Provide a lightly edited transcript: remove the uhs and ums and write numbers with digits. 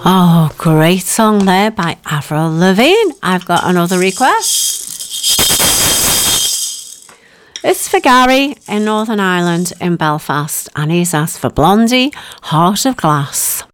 Oh, great song there by Avril Lavigne. I've got another request. It's for Gary in Northern Ireland in Belfast, and he's asked for Blondie, Heart of Glass.